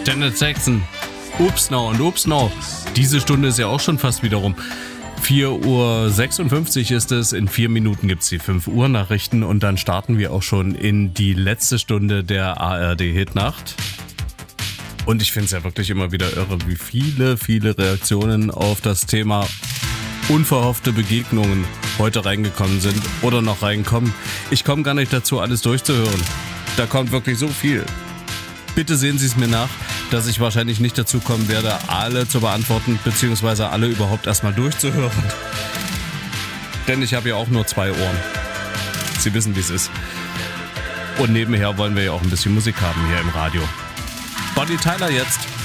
Janet Jackson. Ups now. Diese Stunde ist ja auch schon fast wieder rum. 4:56 Uhr ist es. In 4 Minuten gibt es die 5 Uhr Nachrichten und dann starten wir auch schon in die letzte Stunde der ARD-Hitnacht. Und ich finde es ja wirklich immer wieder irre, wie viele Reaktionen auf das Thema unverhoffte Begegnungen heute reingekommen sind oder noch reinkommen. Ich komme gar nicht dazu, alles durchzuhören. Da kommt wirklich so viel. Bitte sehen Sie es mir nach, dass ich wahrscheinlich nicht dazu kommen werde, alle zu beantworten, beziehungsweise alle überhaupt erstmal durchzuhören. Denn ich habe ja auch nur 2 Ohren. Sie wissen, wie es ist. Und nebenher wollen wir ja auch ein bisschen Musik haben hier im Radio. Bonnie Tyler jetzt.